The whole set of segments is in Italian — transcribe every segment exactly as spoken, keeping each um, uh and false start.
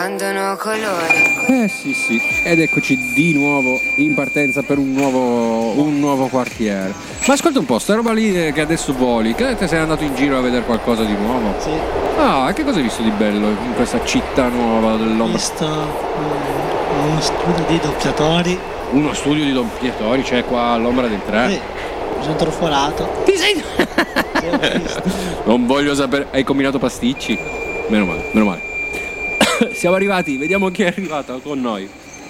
Eh sì sì, ed eccoci di nuovo in partenza per un nuovo, un nuovo quartiere. Ma ascolta un po', sta roba lì che adesso voli, che te sei andato in giro a vedere qualcosa di nuovo? Sì. Ah, che cosa hai visto di bello in questa città nuova dell'ombra? Ho visto um, uno studio di doppiatori. Uno studio di doppiatori, cioè qua all'ombra del tre? Sì, mi sono troforato. Ti sei... Non voglio sapere, hai combinato pasticci? Meno male, meno male. Siamo arrivati, vediamo chi è arrivato con noi.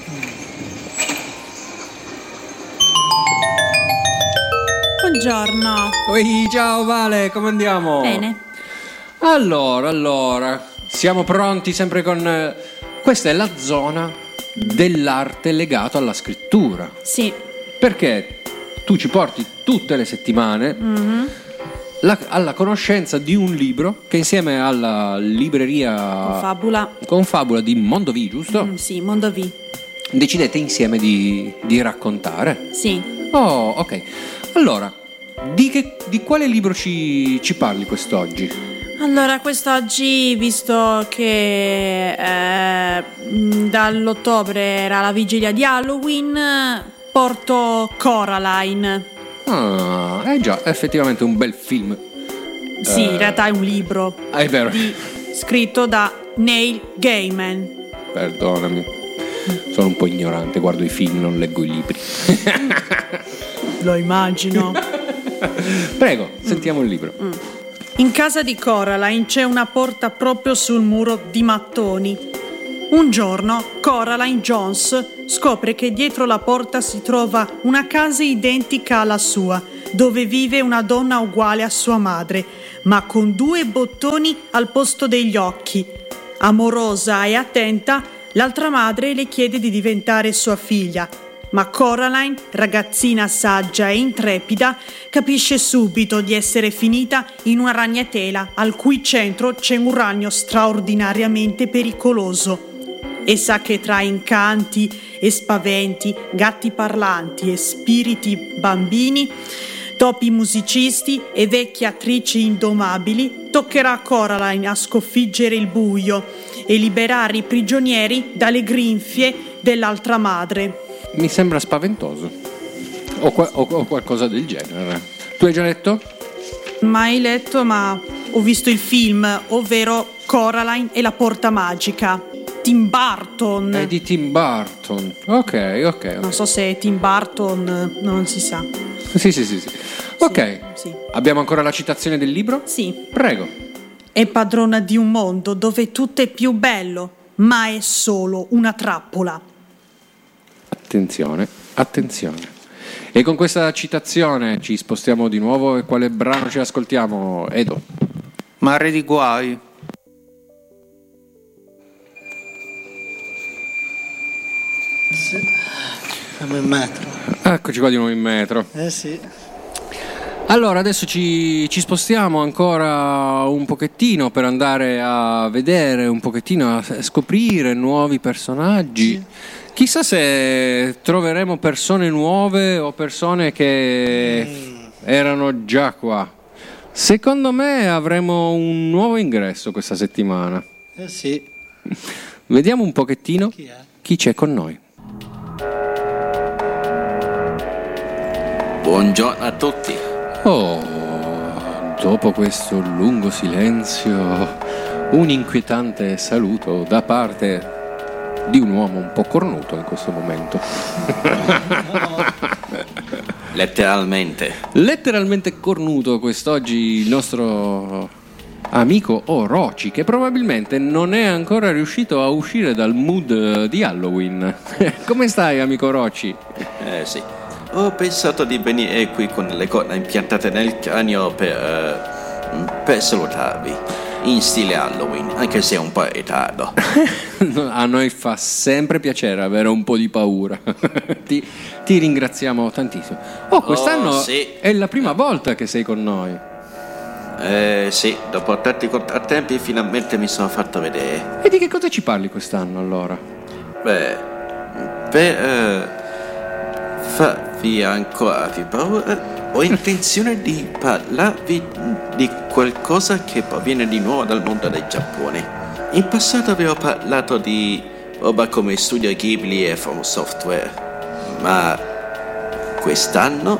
Buongiorno. Oi, ciao Vale, come andiamo? Bene. Allora, allora, siamo pronti sempre con... Questa è la zona dell'arte legato alla scrittura. Sì. Perché tu ci porti tutte le settimane... Mm-hmm. La, alla conoscenza di un libro che insieme alla libreria Confabula, Confabula di Mondovì, giusto? Mm, sì, Mondovì. Decidete insieme di, di raccontare? Sì. Oh, ok. Allora, di, che, di quale libro ci, ci parli quest'oggi? Allora, quest'oggi, visto che eh, dall'ottobre era la vigilia di Halloween, porto Coraline. Ah, è già effettivamente un bel film. Sì, uh, in realtà è un libro. È vero. Di, scritto da Neil Gaiman. Perdonami, sono un po' ignorante, guardo i film, non leggo i libri. Lo immagino. Prego, sentiamo mm. il libro. Mm. In casa di Coraline c'è una porta proprio sul muro di mattoni. Un giorno Coraline Jones scopre che dietro la porta si trova una casa identica alla sua, dove vive una donna uguale a sua madre, ma con due bottoni al posto degli occhi. Amorosa e attenta, l'altra madre le chiede di diventare sua figlia, ma Coraline, ragazzina saggia e intrepida, capisce subito di essere finita in una ragnatela al cui centro c'è un ragno straordinariamente pericoloso. E sa che tra incanti e spaventi, gatti parlanti e spiriti bambini, topi musicisti e vecchie attrici indomabili, toccherà a Coraline a sconfiggere il buio e liberare i prigionieri dalle grinfie dell'altra madre. Mi sembra spaventoso. O, qua- o-, o qualcosa del genere. Tu hai già letto? Mai letto, ma ho visto il film, ovvero Coraline e la porta magica. Tim Burton. È di Tim Burton. Ok, ok, ok. Non so se è Tim Burton, non si sa. Sì, sì, sì, sì. Ok. Sì, sì. Abbiamo ancora la citazione del libro? Sì. Prego. È padrona di un mondo dove tutto è più bello, ma è solo una trappola. Attenzione, attenzione. E con questa citazione ci spostiamo di nuovo. E quale brano ci ascoltiamo, Edo? Mare di guai. Sì. Siamo in metro. Eccoci qua di nuovo in metro. Eh sì. Allora adesso ci, ci spostiamo ancora un pochettino per andare a vedere un pochettino, a scoprire nuovi personaggi. Sì. Chissà se troveremo persone nuove o persone che mm. erano già qua. Secondo me avremo un nuovo ingresso questa settimana. Eh sì. Vediamo un pochettino chi, è? chi c'è con noi. Buongiorno a tutti. Oh, dopo questo lungo silenzio, un inquietante saluto da parte di un uomo un po' cornuto in questo momento. Letteralmente. Letteralmente cornuto quest'oggi il nostro amico Orochi, che probabilmente non è ancora riuscito a uscire dal mood di Halloween. Come stai, amico Orochi? Eh sì. Ho pensato di venire qui con le corna impiantate nel cranio per, uh, per salutarvi in stile Halloween, anche se è un po' in ritardo. A noi fa sempre piacere avere un po' di paura. ti, ti ringraziamo tantissimo. Oh, quest'anno oh, sì. È la prima volta che sei con noi. Eh sì, dopo tanti contrattempi finalmente mi sono fatto vedere. E di che cosa ci parli quest'anno allora? Beh, per uh, farvi ancora più paura, ho intenzione di parlarvi di qualcosa che proviene di nuovo dal mondo del Giappone. In passato avevo parlato di roba come Studio Ghibli e From Software, ma quest'anno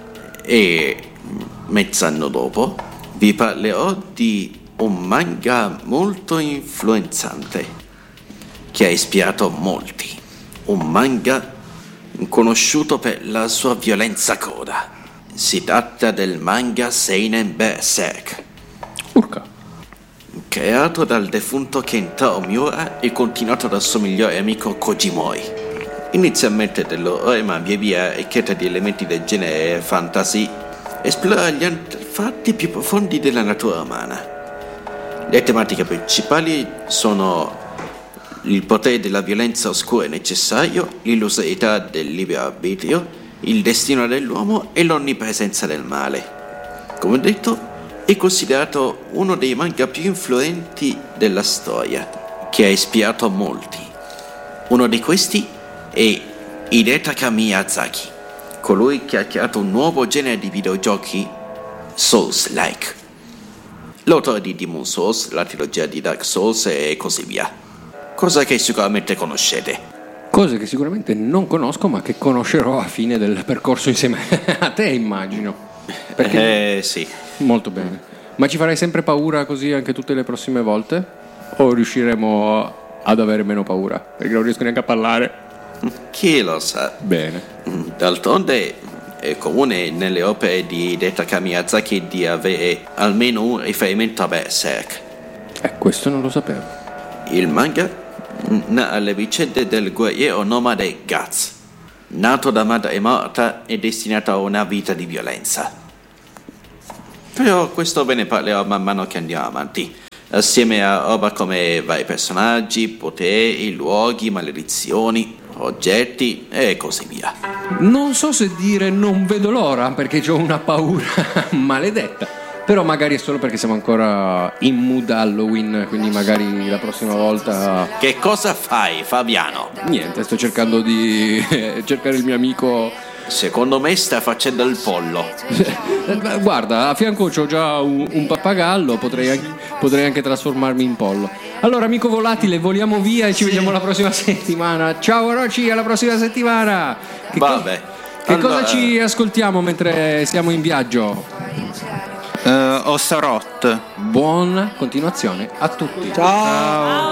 e mezz'anno dopo vi parlerò di un manga molto influenzante che ha ispirato molti. Un manga conosciuto per la sua violenza coda. Si tratta del manga Seinen Berserk. Urca. Creato dal defunto Kentaro Miura e continuato dal suo migliore amico Kojimori. Inizialmente dell'orrore, ma via via ricchetta di elementi del genere fantasy, esplora gli artefatti più profondi della natura umana. Le tematiche principali sono il potere della violenza oscura e necessario, l'illusorietà del libero arbitrio, il destino dell'uomo e l'onnipresenza del male. Come detto, è considerato uno dei manga più influenti della storia, che ha ispirato molti. Uno di questi è Hidetaka Miyazaki, colui che ha creato un nuovo genere di videogiochi Souls-like. L'autore di Demon Souls, la trilogia di Dark Souls e così via. Cosa che sicuramente conoscete. Cose che sicuramente non conosco, ma che conoscerò a fine del percorso insieme a te, immagino. Perché... Eh sì. Molto bene. Ma ci farai sempre paura così anche tutte le prossime volte? O riusciremo ad avere meno paura? Perché non riesco neanche a parlare. Chi lo sa? Bene. D'altronde è comune nelle opere di Hidetaka Miyazaki di avere almeno un riferimento a Berserk. Eh, questo non lo sapevo. Il manga narra le vicende del guerriero nomade Guts, nato da madre morta e destinato a una vita di violenza. Però questo ve ne parlerò man mano che andiamo avanti, assieme a roba come vari personaggi, poteri, luoghi, maledizioni, oggetti e così via. Non so se dire non vedo l'ora, perché ho una paura maledetta. Però magari è solo perché siamo ancora in mood Halloween, quindi magari la prossima volta... Che cosa fai, Fabiano? Niente, sto cercando di cercare il mio amico... Secondo me sta facendo il pollo. Guarda, a fianco c'ho già un, un pappagallo, potrei anche, potrei anche trasformarmi in pollo. Allora, amico volatile, voliamo via e ci vediamo la prossima settimana. Ciao Roci, alla prossima settimana. Che Vabbè. Co- che allora... cosa ci ascoltiamo mentre siamo in viaggio? Uh, Ossarot. Buona continuazione a tutti. Ciao.